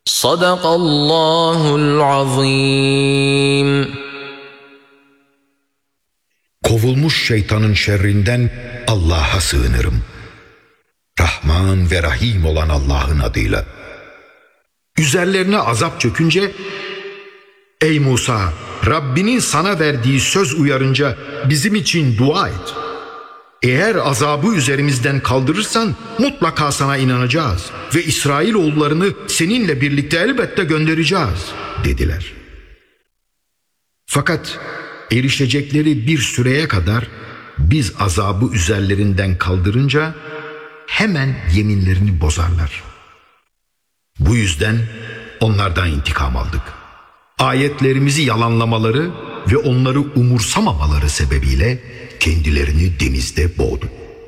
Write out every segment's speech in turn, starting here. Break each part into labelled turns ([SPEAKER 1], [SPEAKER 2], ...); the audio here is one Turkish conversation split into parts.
[SPEAKER 1] Sadakallahul azim.
[SPEAKER 2] Kovulmuş şeytanın şerrinden Allah'a sığınırım. Rahman ve Rahim olan Allah'ın adıyla. Üzerlerine azap çökünce, ey Musa, Rabbinin sana verdiği söz uyarınca bizim için dua et. Eğer azabı üzerimizden kaldırırsan mutlaka sana inanacağız ve İsrailoğullarını seninle birlikte elbette göndereceğiz dediler. Fakat erişecekleri bir süreye kadar biz azabı üzerlerinden kaldırınca hemen yeminlerini bozarlar. Bu yüzden onlardan intikam aldık. Ayetlerimizi yalanlamaları ve onları umursamamaları sebebiyle kendilerini denizde boğdu.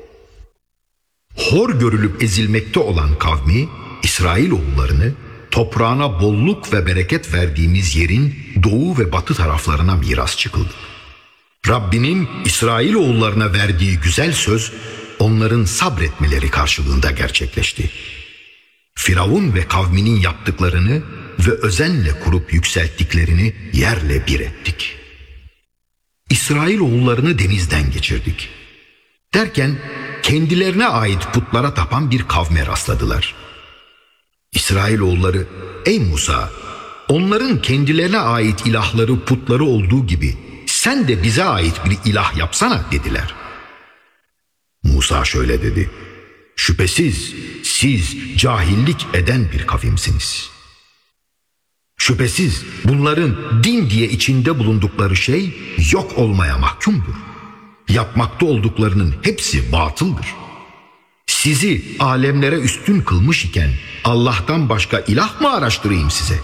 [SPEAKER 2] Hor görülüp ezilmekte olan kavmi İsrailoğullarını toprağına bolluk ve bereket verdiğimiz yerin doğu ve batı taraflarına miras çıkıldı. Rabbinin İsrailoğullarına verdiği güzel söz onların sabretmeleri karşılığında gerçekleşti. Firavun ve kavminin yaptıklarını ve özenle kurup yükselttiklerini yerle bir ettik. İsrailoğullarını denizden geçirdik. Derken kendilerine ait putlara tapan bir kavme rastladılar. İsrailoğulları, ey Musa, onların kendilerine ait ilahları putları olduğu gibi sen de bize ait bir ilah yapsana dediler. Musa şöyle dedi: şüphesiz siz cahillik eden bir kavimsiniz. Şüphesiz bunların din diye içinde bulundukları şey yok olmaya mahkumdur. Yapmakta olduklarının hepsi batıldır. Sizi alemlere üstün kılmış iken Allah'tan başka ilah mı araştırayım size?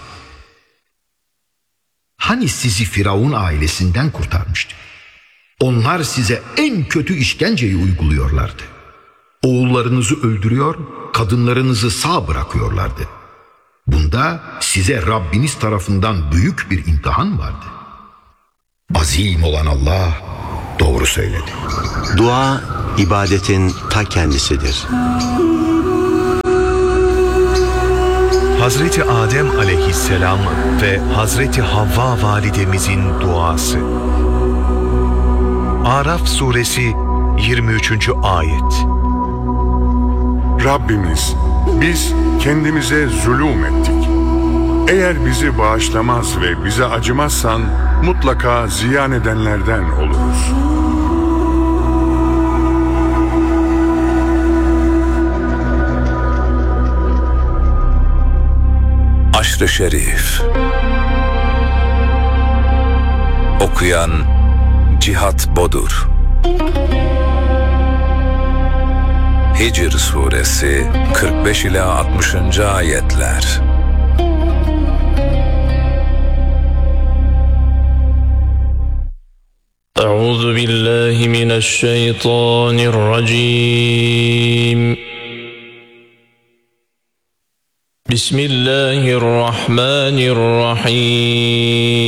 [SPEAKER 2] Hani sizi Firavun ailesinden kurtarmıştı? Onlar size en kötü işkenceyi uyguluyorlardı. Oğullarınızı öldürüyor, kadınlarınızı sağ bırakıyorlardı. Bunda size Rabbiniz tarafından büyük bir imtihan vardı. Azim olan Allah doğru söyledi.
[SPEAKER 3] Dua, ibadetin ta kendisidir.
[SPEAKER 4] Hazreti Adem aleyhisselam ve Hazreti Havva validemizin duası. Araf suresi 23. ayet.
[SPEAKER 5] Rabbimiz, biz kendimize zulüm ettik. Eğer bizi bağışlamaz ve bize acımazsan mutlaka ziyan edenlerden oluruz.
[SPEAKER 6] Aşr-ı Şerif. Okuyan Cihat Bodur. Hicr suresi 45 ila 60. ayetler.
[SPEAKER 1] Euzu billahi mineşşeytanirracim. Bismillahirrahmanirrahim.